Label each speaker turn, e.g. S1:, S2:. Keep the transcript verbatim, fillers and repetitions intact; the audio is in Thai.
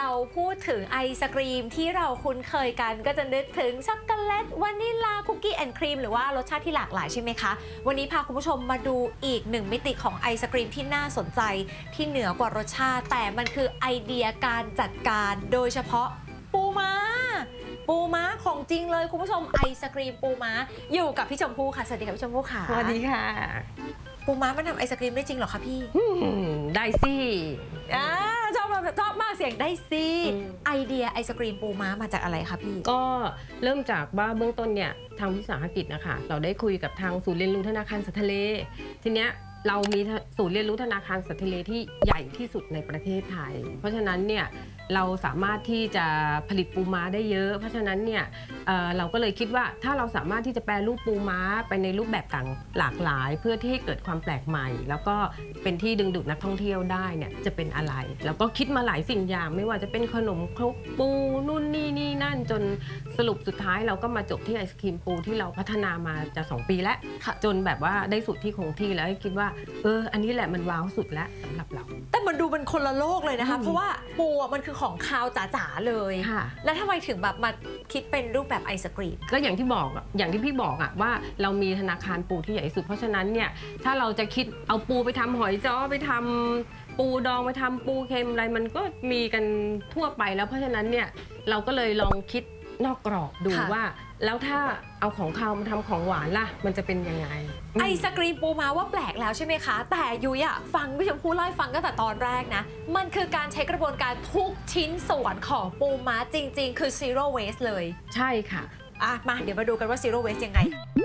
S1: เราพูดถึงไอศกรีมที่เราคุ้นเคยกันก็จะนึกถึงช็อกโกแลตวานิลลาคุกกี้แอนด์ครีมหรือว่ารสชาติที่หลากหลายใช่ไหมคะวันนี้พาคุณผู้ชมมาดูอีกหนึ่งมิติของไอศกรีมที่น่าสนใจที่เหนือกว่ารสชาติแต่มันคือไอเดียการจัดการโดยเฉพาะปูม้าปูม้าของจริงเลยคุณผู้ชมไอศกรีมปูม้าอยู่กับพี่ชมพู่ค่ะสวัสดีค่ะพี่ชมพู่ค่ะ
S2: สวัสดีค่ะ
S1: ปูม้ามันทำไอศกรีมได้จริงเหรอคะพี่
S2: ได้สิ
S1: อ่าชอบชอบมากเสียงได้สิไอเดียไอศกรีมปูม้ามาจากอะไรคะพี่
S2: ก็เริ่มจากว่าเบื้องต้นเนี่ยทางวิสาหกิจนะคะเราได้คุยกับทางศูนย์เรียนรู้ธนาคารสัตว์ทะเลทีเนี้ยเรามีศูนย์เรียนรู้ธนาคารสัตว์ทะเลที่ใหญ่ที่สุดในประเทศไทยเพราะฉะนั้นเนี่ยเราสามารถที่จะผลิตปูม้าได้เยอะเพราะฉะนั้นเนี่ย เอ่อ เราก็เลยคิดว่าถ้าเราสามารถที่จะแปรรูปปูม้าไปในรูปแบบต่างหลากหลายเพื่อที่ให้เกิดความแปลกใหม่แล้วก็เป็นที่ดึงดูดนักท่องเที่ยวได้เนี่ยจะเป็นอะไรแล้วก็คิดมาหลายสิ่งอย่างไม่ว่าจะเป็นขนมครกปูนู่นนี่นี่นั่นจนสรุปสุดท้ายเราก็มาจบที่ไอศครีมปูที่เราพัฒนามาจะสองปีแล้วจนแบบว่าได้สูตรที่คงที่แล้วคิดว่าเอออันนี้แหละมันว้าวสุดแล้วสำหรับเรา
S1: แต่มันดูเป็นคนละโลกเลยนะคะเพราะว่าปูมันคือของคาวจ๋าๆเลยแล้วทำไมถึงแบบมาคิดเป็นรูปแบบไอศกรีม
S2: ก็อย่างที่บอกอย่างที่พี่บอกอะว่าเรามีธนาคารปูที่ใหญ่สุดเพราะฉะนั้นเนี่ยถ้าเราจะคิดเอาปูไปทำหอยจ้อไปทำปูดองไปทำปูเค็มอะไรมันก็มีกันทั่วไปแล้วเพราะฉะนั้นเนี่ยเราก็เลยลองคิดนอกกรอบดูว่าแล้วถ้าเอาของคาวมาทำของหวานล่ะมันจะเป็นยังไง
S1: ไอศกรีมปูม้าว่าแปลกแล้วใช่ไหมคะแต่ยุ้ยอะฟังพี่ชมพู่เล่าให้ฟังตั้งแต่ตอนแรกนะมันคือการใช้กระบวนการทุกชิ้นส่วนของปูม้าจริงๆคือ zero waste เลย
S2: ใช่ค่ะ
S1: อ่ะมาเดี๋ยวมาดูกันว่า zero waste ยังไง